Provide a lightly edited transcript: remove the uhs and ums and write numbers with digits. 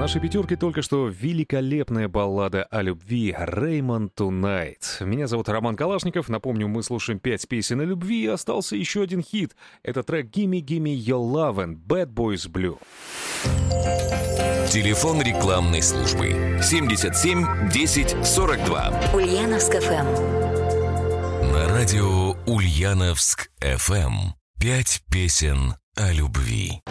нашей пятерке только что великолепная баллада о любви «Raymond Tonight». Меня зовут Роман Калашников. Напомню, мы слушаем 5 песен о любви, и остался еще один хит. Это трек «Gimme Gimme Your Lovin'» Bad Boys Blue. Телефон рекламной службы 77 10 42. Ульяновск ФМ. На радио Ульяновск ФМ. 5 песен о любви.